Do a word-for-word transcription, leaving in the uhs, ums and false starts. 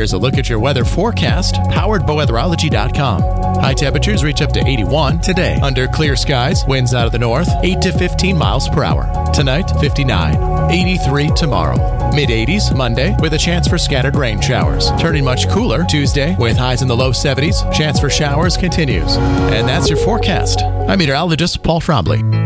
Here's a look at your weather forecast, powered by weatherology dot com. High temperatures reach up to eighty-one today. Under clear skies, winds out of the north, eight to fifteen miles per hour. Tonight, fifty-nine. eighty-three tomorrow. mid eighties Monday with a chance for scattered rain showers. Turning much cooler Tuesday with highs in the low seventies. Chance for showers continues. And that's your forecast. I'm meteorologist Paul Trombley.